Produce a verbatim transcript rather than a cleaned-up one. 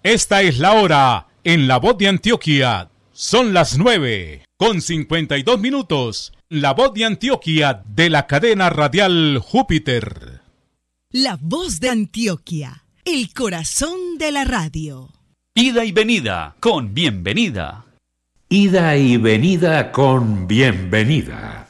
Esta es la hora en La Voz de Antioquia. Son las nueve con cincuenta y dos minutos. La Voz de Antioquia de la cadena radial Júpiter. La Voz de Antioquia, el corazón de la radio. Ida y venida con bienvenida. Ida y venida con bienvenida.